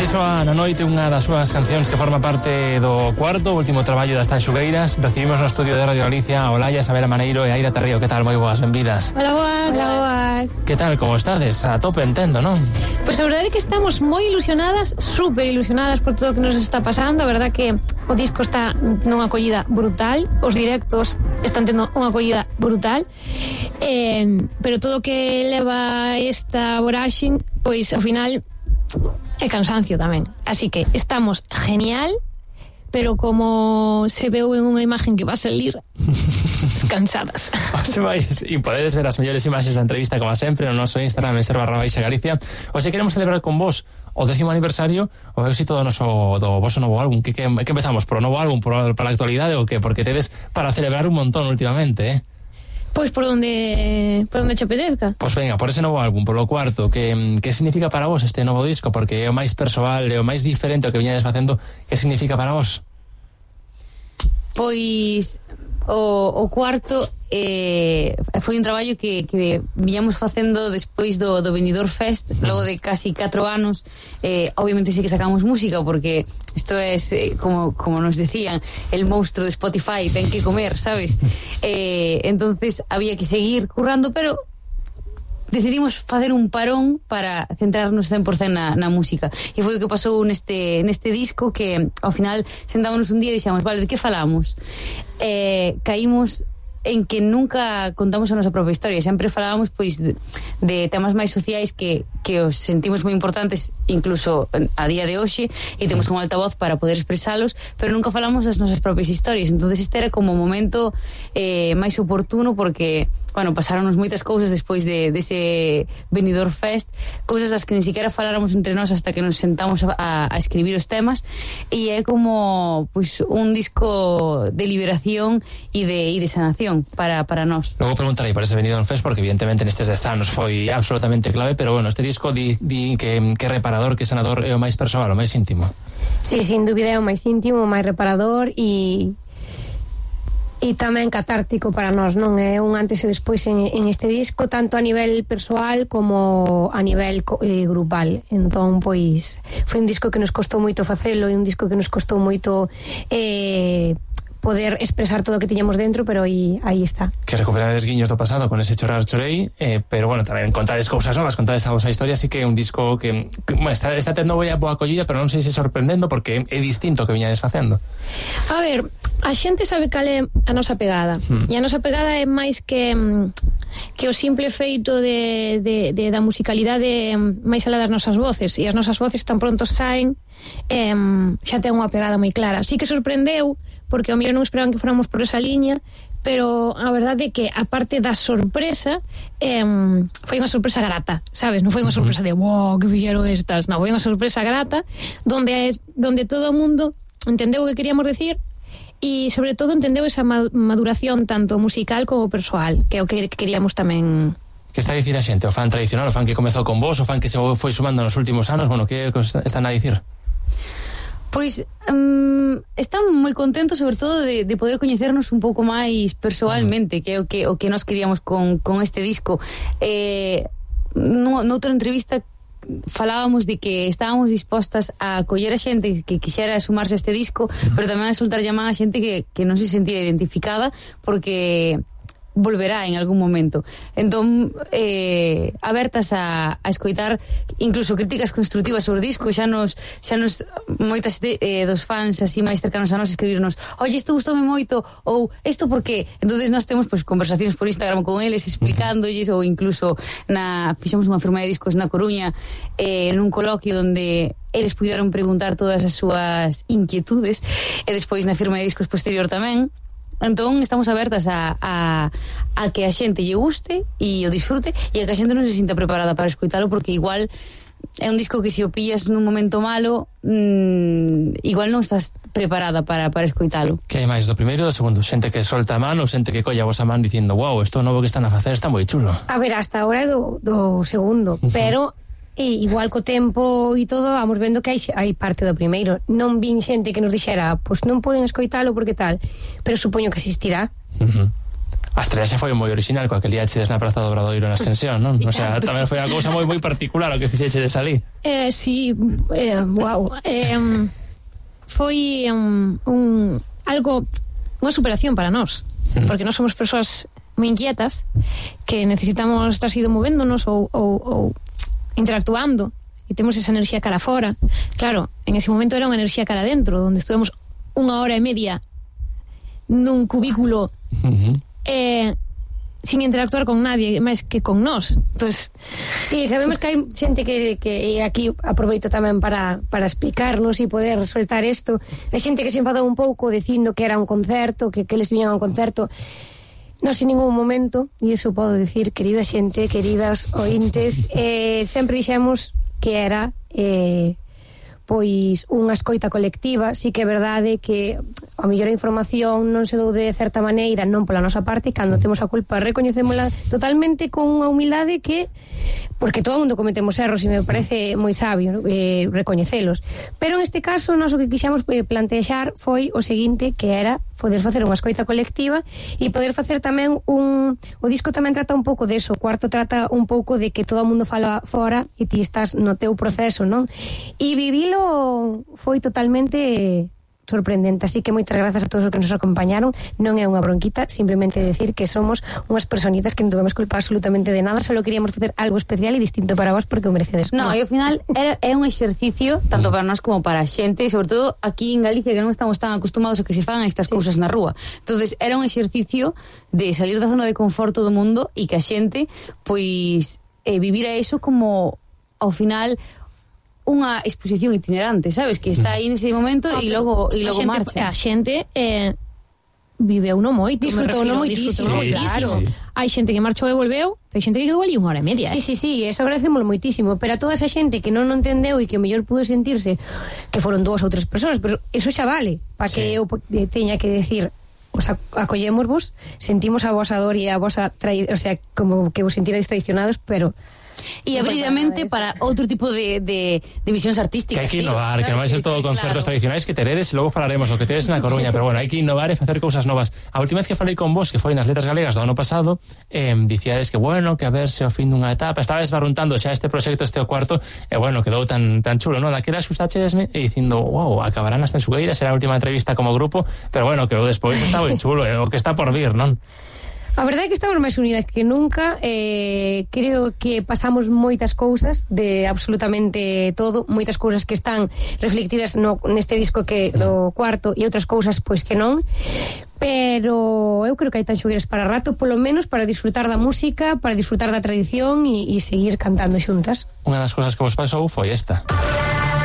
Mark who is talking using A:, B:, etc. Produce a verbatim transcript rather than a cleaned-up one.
A: Así soa na noite unha das súas cancións que forma parte do cuarto último traballo das Tanxugueiras. Recibimos no estudio de Radio Galicia a Olaya, Sabela Maneiro e Aira Tarrío. Que tal? Moi boas, benvidas.
B: Hola, boas.
C: Hola, boas.
A: Que tal, como estades? A tope, entendo, non?
B: Pois a verdade é que estamos moi ilusionadas, super ilusionadas por todo o que nos está pasando. A verdade que o disco está nunha acollida brutal, os directos están tendo unha acollida brutal, eh, pero todo o que leva esta voraxin, pois ao final é cansancio tamén. Así que estamos genial, pero como se veu en unha imagen que va a salir, cansadas.
A: Oxe vais, e podedes ver as mellores imaxes da entrevista como sempre no noso Instagram en serva arroba Ixa Galicia. Oxe, queremos celebrar con vos o décimo aniversario, o éxito do noso do vosso novo álbum. Que, que, que empezamos por o novo álbum, por, para a actualidade ou que? Porque tedes para celebrar un montón últimamente, eh?
B: Pois por onde por onde che apetezca.
A: Pois venga, por ese novo álbum, por lo cuarto, que, que significa para vos este novo disco? Porque é o máis persoal, é o máis diferente o que viñades facendo. Que significa para vos?
C: Pois o, o cuarto eh, foi un traballo que, que viñamos facendo despois do, do Benidorm Fest, logo de casi catro anos. eh, obviamente sí que sacamos música porque isto é eh, como, como nos decían, el monstruo de Spotify ten que comer, sabes? eh, entonces había que seguir currando, pero decidimos facer un parón para centrarnos cen por cento na, na música. E foi o que pasou neste, neste disco, que ao final sentámonos un día e dixemos, vale, de que falamos? Eh, caímos en que nunca contamos a nosa propia historia, sempre falábamos pois de, de temas máis sociais que, que os sentimos moi importantes incluso a día de hoxe, e temos un altavoz para poder expresalos, pero nunca falamos das nosas propias historias. Entonces este era como o momento eh, máis oportuno, porque bueno, pasáronos moitas cousas despois de dese Benidorm Fest, cousas das que ni siquiera faláramos entre nós hasta que nos sentamos a, a, a escribir os temas, e é como pois un disco de liberación e de, e de sanación para, para nós.
A: Logo preguntarei por ese Benidorm Fest, porque evidentemente nestes dez anos foi absolutamente clave, pero bueno, este disco di, di que, que reparador, que sanador, é o máis persoal, o máis íntimo.
B: Sí, sin dúbida é o máis íntimo, o máis reparador e e tamén catártico para nós, non? É un antes e despois en, en este disco, tanto a nivel persoal como a nivel eh, grupal. Entón, pois, foi un disco que nos costou moito facelo, e un disco que nos costou moito eh, poder expresar todo o que tiñamos dentro, pero aí, aí está.
A: Que recuperades guiños do pasado con ese Chorar Chorei, eh, pero bueno, tamén contades cousas novas, contades a vosa historia, así que é un disco que, que bueno, está, está tendo boa acollida, pero non sei se sorprendendo, porque é distinto o que viñades facendo.
B: A ver, a xente sabe cal é a nosa pegada, hmm. e a nosa pegada é máis que que o simple feito de, de, de da musicalidade máis alá das nosas voces, e as nosas voces tan pronto saen, eh, xa ten unha pegada moi clara. Sí que sorprendeu, porque ao mellor non esperaban que fóramos por esa liña, pero a verdade é que a parte da sorpresa eh, foi unha sorpresa grata, sabes? Non foi unha sorpresa de wow, que fixeron estas, non, foi unha sorpresa grata donde, donde todo o mundo entendeu o que queríamos decir, e sobre todo entendeu esa maduración tanto musical como persoal, que é o que queríamos tamén.
A: Que está a dicir a xente? O fan tradicional, o fan que comezou con vos, o fan que se foi sumando nos últimos anos? Bueno, que están a dicir?
C: Pois um, están moi contentos, sobre todo de, de poder coñecernos un pouco máis persoalmente, uh-huh. que é o que, o que nós queríamos con, con este disco. Eh, noutra entrevista falábamos de que estábamos dispostas a coller a xente que quixera sumarse a este disco, uh-huh. pero tamén a soltar llamada a xente que, que non se sentía identificada, porque volverá en algún momento. Entón, eh, abertas a, a escoitar incluso críticas constructivas sobre o disco. Xa nos, xa nos moitas de, eh, dos fans así máis cercanos a nós escribirnos, oye, isto gustoume moito, ou isto por qué? Entonces nós temos pues, conversacións por Instagram con eles explicándolles, ou incluso na, fixamos unha firma de discos na Coruña, eh, nun coloquio onde eles puderon preguntar todas as súas inquietudes, e despois na firma de discos posterior tamén. Entón estamos abertas a, a, a que a xente lle guste e o disfrute, e a que a xente non se sinta preparada para escoitalo, porque igual é un disco que se o pillas nun momento malo, mmm, igual non estás preparada para, para escoitalo.
A: Que hai máis do primeiro e do segundo? Xente que solta a man ou xente que colla a vosa man dicindo wow, isto novo que están a facer está moi chulo?
B: A ver, hasta agora é do, do segundo, uh-huh. pero e igual co tempo e todo vamos vendo que hai, hai parte do primeiro. Non vin xente que nos dixera pois non poden escoitalo porque tal, pero supoño que existirá.
A: Uh-huh. A estrella xa foi moi original, coa que liachedes na Praza do Obradoiro na Ascensión, non? O sea, tamén foi unha cousa moi moi particular o que fixeche de salir.
B: Eh, sí, eh, wow. Eh, foi um, un algo, unha superación para nós, mm. porque nós somos persoas moi inquietas que necesitamos estar sido movéndonos ou, ou, ou interactuando e temos esa enerxía cara fora. Claro, en ese momento era unha enerxía cara dentro, onde estuvemos unha hora e media nun cubículo uh-huh. eh, sin interactuar con nadie máis que con nós. Entonces,
D: sí, sabemos que hai xente que, que e aquí aproveito tamén para, para explicarnos e poder soltar isto. Hai xente que se enfadou un pouco dicindo que era un concerto, que, que les viñan a un concerto. Non, sin ningún momento, e iso podo decir, querida xente, queridas ointes, eh, sempre dixemos que era eh, pois unha escoita colectiva. Sí que é verdade que a mellor a información non se dou de certa maneira, non pola nosa parte, cando temos a culpa recoñecémola totalmente con unha humildade que, porque todo o mundo cometemos erros e me parece moi sabio, ¿no? eh, recoñecelos, pero en este caso nós o que quixamos plantexar foi o seguinte, que era poder facer unha escoita colectiva e poder facer tamén un... O disco tamén trata un pouco deso, o cuarto trata un pouco de que todo o mundo fala fora e ti estás no teu proceso, non? E vivilo foi totalmente sorprendente, así que moitas grazas a todos os que nos acompañaron. Non é unha bronquita, simplemente decir que somos unhas personitas que non debemos culpar absolutamente de nada, solo queríamos facer algo especial e distinto para vos porque o merecedes.
C: No, e ao final é, é un exercicio tanto para nós como para a xente, e sobre todo aquí en Galicia, que non estamos tan acostumados a que se fagan estas sí. cousas na rúa. Entonces era un exercicio de salir da zona de conforto do mundo e que a xente pois eh, vivira eso como ao final unha exposición itinerante, sabes? Que está aí nese momento e logo e logo marcha.
B: A xente eh, viveu no moito,
D: disfrutou no moitísimo,
A: sí,
B: claro.
A: Sí, sí.
B: Hai xente que marchou e volveu, pero hai xente que quedou ali unha hora e media.
D: Sí, sí, sí, eso agradecemos moitísimo, pero a toda esa xente que non o entendeu e que o mellor pudo sentirse que foron dúas ou tres persoas, pero eso xa vale, para sí. que eu teña que decir os acollemos vos, sentimos a vosa dor e a vosa traída, o sea, como que vos sentirais traicionados, pero
C: e abridamente para outro tipo de, de, de visións artísticas.
A: Que hai que innovar, tío, que non vai ser todo sí, concertos claro. tradicionais que teredes e logo falaremos o que tedes na Coruña, pero bueno, hai que innovar e facer cousas novas. A última vez que falei con vos, que foi nas Letras Galegas do ano pasado, eh, dicíades que bueno, que a ver se ao fin dunha etapa, estabas barruntando xa este proxecto, este o cuarto, e bueno, quedou tan tan chulo, non? Daquela xustaxesme e dicindo, wow, acabarán as Tensugueiras, será a última entrevista como grupo, pero bueno, que o despois está moi chulo, e o que está por vir, non?
D: A verdade é que estamos máis unidas que nunca. eh, Creo que pasamos moitas cousas de absolutamente todo, moitas cousas que están reflectidas no, neste disco que do cuarto e outras cousas pois que non. Pero eu creo que hai Tensugueiras para rato, polo menos para disfrutar da música, para disfrutar da tradición e, e seguir cantando xuntas.
A: Unha das cousas que vos pasou foi esta.